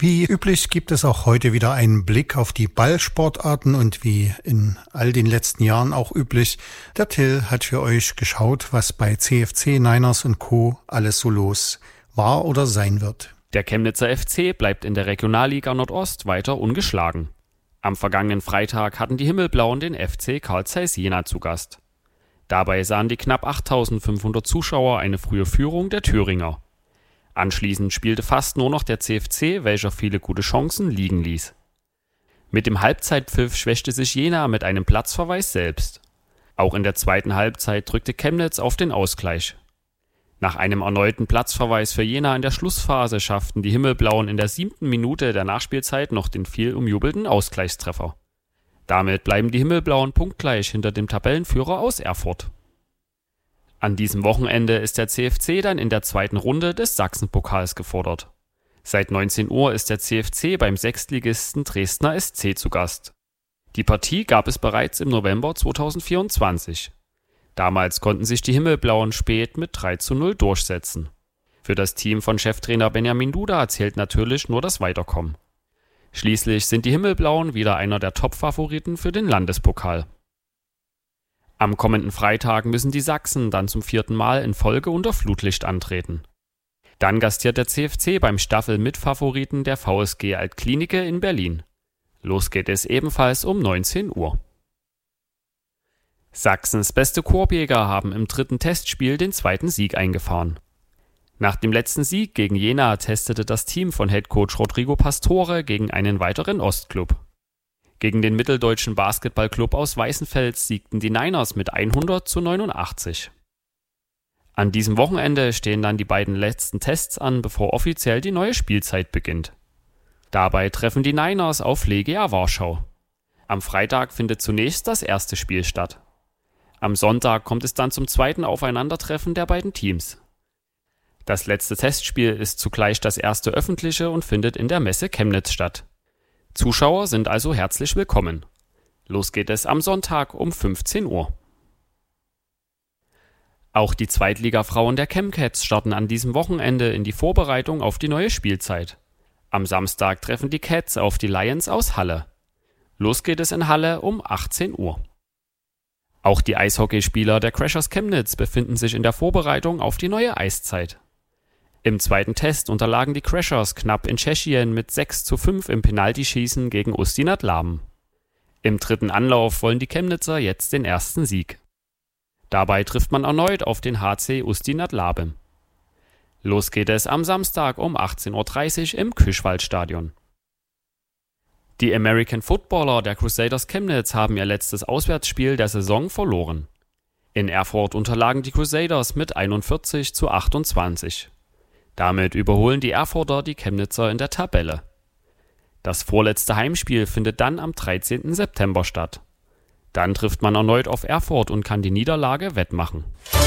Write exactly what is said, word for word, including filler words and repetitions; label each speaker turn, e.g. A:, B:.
A: Wie üblich gibt es auch heute wieder einen Blick auf die Ballsportarten und wie in all den letzten Jahren auch üblich, der Till hat für euch geschaut, was bei C F C, Niners und Co. alles so los war oder sein wird.
B: Der Chemnitzer F C bleibt in der Regionalliga Nordost weiter ungeschlagen. Am vergangenen Freitag hatten die Himmelblauen den F C Carl Zeiss Jena zu Gast. Dabei sahen die knapp achttausendfünfhundert Zuschauer eine frühe Führung der Thüringer. Anschließend spielte fast nur noch der C F C, welcher viele gute Chancen liegen ließ. Mit dem Halbzeitpfiff schwächte sich Jena mit einem Platzverweis selbst. Auch in der zweiten Halbzeit drückte Chemnitz auf den Ausgleich. Nach einem erneuten Platzverweis für Jena in der Schlussphase schafften die Himmelblauen in der siebten Minute der Nachspielzeit noch den viel umjubelten Ausgleichstreffer. Damit bleiben die Himmelblauen punktgleich hinter dem Tabellenführer aus Erfurt. An diesem Wochenende ist der C F C dann in der zweiten Runde des Sachsenpokals gefordert. Seit neunzehn Uhr ist der C F C beim Sechstligisten Dresdner S C zu Gast. Die Partie gab es bereits im November zweitausendvierundzwanzig. Damals konnten sich die Himmelblauen spät mit drei zu null durchsetzen. Für das Team von Cheftrainer Benjamin Duda zählt natürlich nur das Weiterkommen. Schließlich sind die Himmelblauen wieder einer der Top-Favoriten für den Landespokal. Am kommenden Freitag müssen die Sachsen dann zum vierten Mal in Folge unter Flutlicht antreten. Dann gastiert der C F C beim Staffel-Mitfavoriten der V S G Altklinike in Berlin. Los geht es ebenfalls um neunzehn Uhr. Sachsens beste Korbjäger haben im dritten Testspiel den zweiten Sieg eingefahren. Nach dem letzten Sieg gegen Jena testete das Team von Headcoach Rodrigo Pastore gegen einen weiteren Ostklub. Gegen den mitteldeutschen Basketballclub aus Weißenfels siegten die Niners mit hundert zu neunundachtzig. An diesem Wochenende stehen dann die beiden letzten Tests an, bevor offiziell die neue Spielzeit beginnt. Dabei treffen die Niners auf Legia Warschau. Am Freitag findet zunächst das erste Spiel statt. Am Sonntag kommt es dann zum zweiten Aufeinandertreffen der beiden Teams. Das letzte Testspiel ist zugleich das erste öffentliche und findet in der Messe Chemnitz statt. Zuschauer sind also herzlich willkommen. Los geht es am Sonntag um fünfzehn Uhr. Auch die Zweitliga-Frauen der Chemcats starten an diesem Wochenende in die Vorbereitung auf die neue Spielzeit. Am Samstag treffen die Cats auf die Lions aus Halle. Los geht es in Halle um achtzehn Uhr. Auch die Eishockeyspieler der Crashers Chemnitz befinden sich in der Vorbereitung auf die neue Eiszeit. Im zweiten Test unterlagen die Crashers knapp in Tschechien mit sechs zu fünf im Penaltyschießen gegen Ústí nad Labem. Im dritten Anlauf wollen die Chemnitzer jetzt den ersten Sieg. Dabei trifft man erneut auf den H C Ústí nad Labem. Los geht es am Samstag um achtzehn Uhr dreißig im Küschwaldstadion. Die American Footballer der Crusaders Chemnitz haben ihr letztes Auswärtsspiel der Saison verloren. In Erfurt unterlagen die Crusaders mit einundvierzig zu achtundzwanzig. Damit überholen die Erfurter die Chemnitzer in der Tabelle. Das vorletzte Heimspiel findet dann am dreizehnten September statt. Dann trifft man erneut auf Erfurt und kann die Niederlage wettmachen.